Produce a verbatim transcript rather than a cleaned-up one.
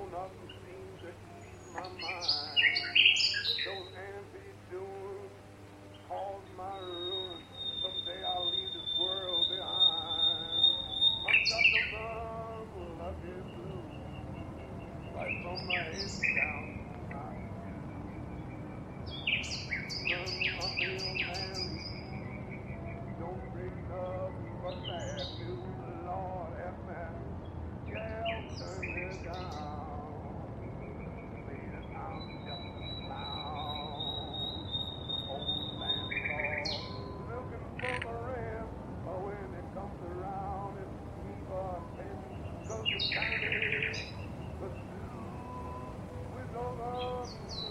nothing seems to ease my mind. Those ambi-doers cause my ruin. Someday I'll leave this world behind. I'm got the love, love is blue, right from my head down to my feet. None of the old man, don't bring nothing but bad news. Lord have mercy, yeah, turn me down. Later I'm just a clown, old landlord, looking for the rent. But when it comes around, it's me for a penny, 'cause the time is the two with no love.